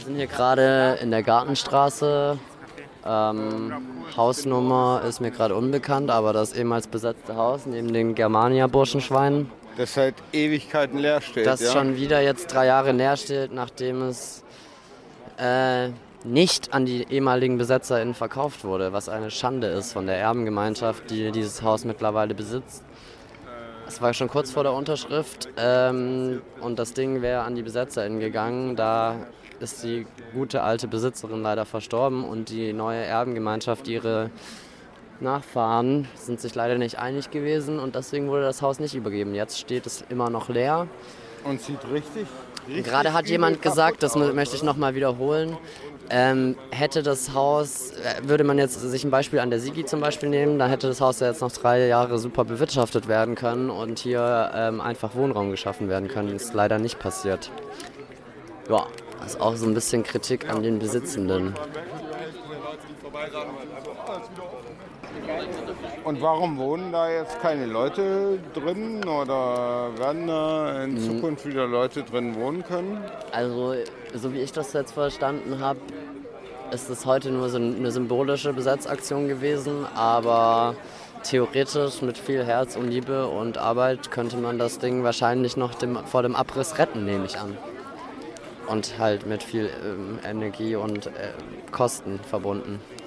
sind hier gerade in der Gartenstraße. Hausnummer ist mir gerade unbekannt, aber das ehemals besetzte Haus neben den Germania-Burschenschweinen. Das seit Ewigkeiten leer steht, Das ja? schon wieder jetzt 3 Jahre leer steht, nachdem es nicht an die ehemaligen BesetzerInnen verkauft wurde, was eine Schande ist von der Erbengemeinschaft, die dieses Haus mittlerweile besitzt. Es war schon kurz vor der Unterschrift und das Ding wäre an die BesetzerInnen gegangen. Da ist die gute alte Besitzerin leider verstorben und die neue Erbengemeinschaft, ihre Nachfahren, sind sich leider nicht einig gewesen und deswegen wurde das Haus nicht übergeben. Jetzt steht es immer noch leer. Und sieht richtig Gerade hat jemand gesagt, das möchte ich nochmal wiederholen, hätte das Haus, würde man jetzt sich ein Beispiel an der Sigi zum Beispiel nehmen, dann hätte das Haus ja jetzt noch 3 Jahre super bewirtschaftet werden können und hier einfach Wohnraum geschaffen werden können. Das ist leider nicht passiert. Ja, das ist auch so ein bisschen Kritik an den Besitzenden. Und warum wohnen da jetzt keine Leute drin oder werden da in Zukunft wieder Leute drin wohnen können? Also, so wie ich das jetzt verstanden habe, ist es heute nur so eine symbolische Besetzaktion gewesen, aber theoretisch mit viel Herz und Liebe und Arbeit könnte man das Ding wahrscheinlich noch vor dem Abriss retten, nehme ich an. Und halt mit viel Energie und Kosten verbunden.